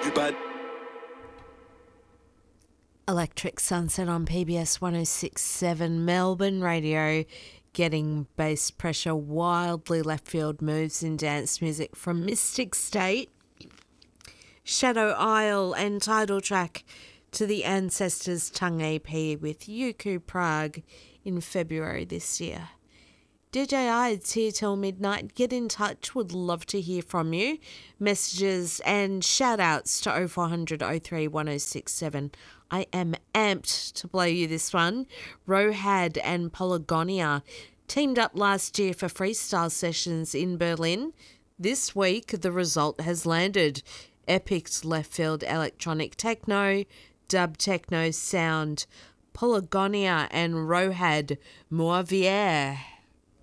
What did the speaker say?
But Electric Sunset on PBS 106.7 Melbourne Radio, getting bass pressure, wildly left field moves in dance music from Mystic State, Shadow Isle, and title track to the Ancestors Tongue EP with Yuku Prague in February this year. DJ Ides here till midnight. Get in touch. Would love to hear from you. Messages and shout outs to 0400 03 1067. I am amped to play you this one. Rohad and Polygonia teamed up last year for freestyle sessions in Berlin. This week, the result has landed. Epic left field electronic techno, dub techno sound. Polygonia and Rohad Moavier.